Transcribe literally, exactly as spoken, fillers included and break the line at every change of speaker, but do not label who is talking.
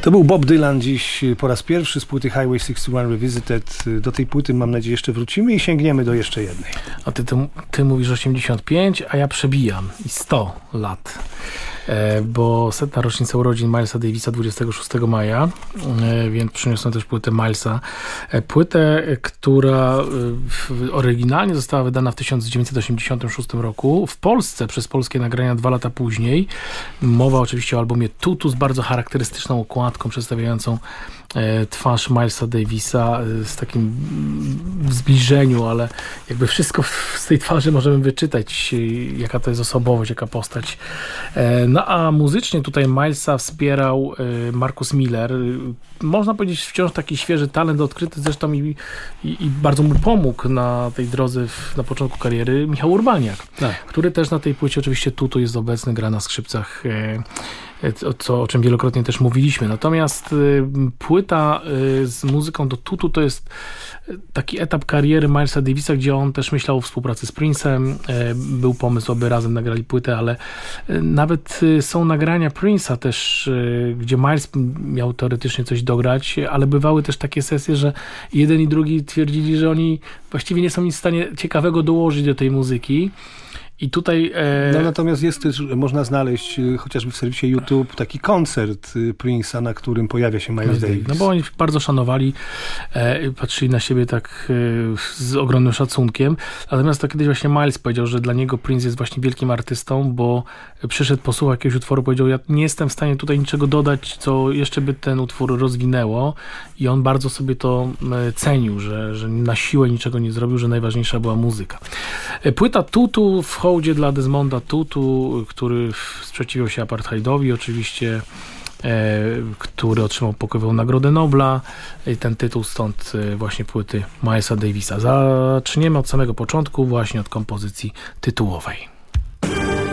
To był Bob Dylan dziś po raz pierwszy z płyty Highway sześćdziesiąt jeden Revisited. Do tej płyty, mam nadzieję, jeszcze wrócimy i sięgniemy do jeszcze jednej.
A ty, ty, ty mówisz osiemdziesiąt pięć, a ja przebijam i sto lat. E, bo setna rocznica urodzin Milesa Davisa dwudziestego szóstego maja, e, więc przyniosłem też płytę Milesa. E, płytę, która e, w, oryginalnie została wydana w tysiąc dziewięćset osiemdziesiątym szóstym roku. W Polsce przez polskie nagrania dwa lata później. Mowa oczywiście o albumie Tutu z bardzo charakterystyczną okładką przedstawiającą e, twarz Milesa Davisa e, z takim w zbliżeniu, ale jakby wszystko w, z tej twarzy możemy wyczytać, e, jaka to jest osobowość, jaka postać. E, No a muzycznie tutaj Milesa wspierał y, Marcus Miller. Y, można powiedzieć wciąż taki świeży talent odkryty zresztą i, i, i bardzo mu pomógł na tej drodze w, na początku kariery Michał Urbaniak, tak, który też na tej płycie oczywiście Tutu jest obecny, gra na skrzypcach, y, Co, o czym wielokrotnie też mówiliśmy. Natomiast y, płyta y, z muzyką do Tutu to jest taki etap kariery Milesa Davisa, gdzie on też myślał o współpracy z Prince'em. Y, był pomysł, aby razem nagrali płytę, ale y, nawet y, są nagrania Prince'a też, y, gdzie Miles miał teoretycznie coś dograć, ale bywały też takie sesje, że jeden i drugi twierdzili, że oni właściwie nie są nic w stanie ciekawego dołożyć do tej muzyki. I tutaj... E...
No natomiast jest też, można znaleźć chociażby w serwisie YouTube taki koncert Prince'a, na którym pojawia się Miles Davis.
No bo oni bardzo szanowali, e, patrzyli na siebie tak e, z ogromnym szacunkiem. Natomiast to kiedyś właśnie Miles powiedział, że dla niego Prince jest właśnie wielkim artystą, bo przyszedł, posłuchał jakiegoś utworu, powiedział, ja nie jestem w stanie tutaj niczego dodać, co jeszcze by ten utwór rozwinęło. I on bardzo sobie to cenił, że, że na siłę niczego nie zrobił, że najważniejsza była muzyka. Płyta Tutu w hołdzie dla Desmonda Tutu, który sprzeciwiał się apartheidowi oczywiście, e, który otrzymał pokojową Nagrodę Nobla i ten tytuł stąd właśnie płyty Milesa Davisa. Zaczniemy od samego początku, właśnie od kompozycji tytułowej.